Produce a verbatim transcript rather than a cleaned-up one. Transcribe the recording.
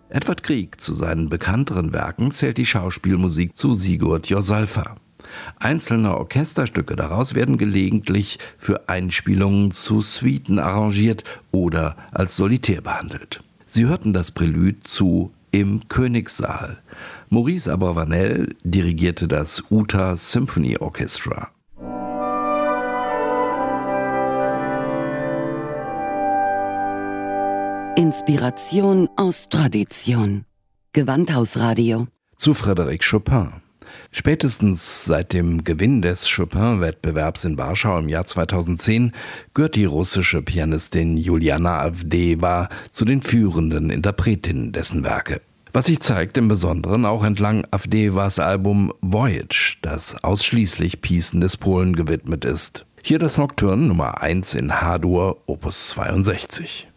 Edvard Grieg zu seinen bekannteren Werken zählt die Schauspielmusik zu Sigurd Jorsalfa. Einzelne Orchesterstücke daraus werden gelegentlich für Einspielungen zu Suiten arrangiert oder als Solitär behandelt. Sie hörten das Prälude zu Im Königssaal. Maurice Abravanel dirigierte das Utah Symphony Orchestra. Inspiration aus Tradition. Gewandhausradio. Zu Frédéric Chopin. Spätestens seit dem Gewinn des Chopin-Wettbewerbs in Warschau im Jahr zweitausendzehn gehört die russische Pianistin Juliana Avdeeva zu den führenden Interpretinnen dessen Werke. Was sich zeigt im Besonderen auch entlang Avdeevas Album Voyage, das ausschließlich Piecen des Polen gewidmet ist. Hier das Nocturne Nummer eins in H-Dur, Opus zweiundsechzig.